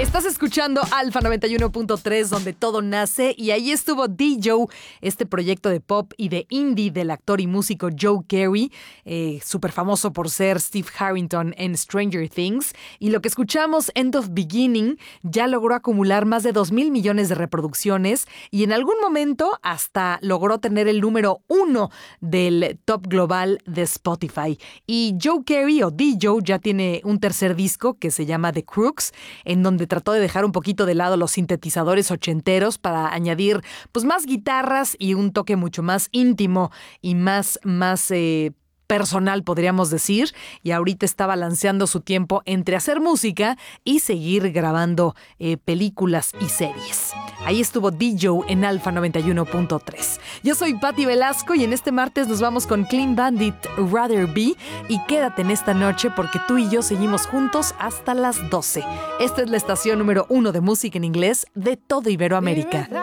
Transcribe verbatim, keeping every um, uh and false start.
Estás escuchando Alfa noventa y uno punto tres, donde todo nace, y ahí estuvo D-Joe, este proyecto de pop y de indie del actor y músico Joe Carey, eh, súper famoso por ser Steve Harrington en Stranger Things, y lo que escuchamos, End of Beginning, ya logró acumular más de dos mil millones de reproducciones, y en algún momento hasta logró tener el número uno del top global de Spotify. Y Joe Carey, o D-Joe, ya tiene un tercer disco que se llama The Crooks, en donde trató de dejar un poquito de lado los sintetizadores ochenteros para añadir pues más guitarras y un toque mucho más íntimo y más, más eh, personal, podríamos decir, y ahorita está balanceando su tiempo entre hacer música y seguir grabando eh, películas y series. Ahí estuvo D-Joe en Alfa noventa y uno punto tres. Yo soy Patti Velasco y en este martes nos vamos con Clean Bandit, Rather Be, y quédate en esta noche porque tú y yo seguimos juntos hasta las doce. Esta es la estación número uno de música en inglés de todo Iberoamérica.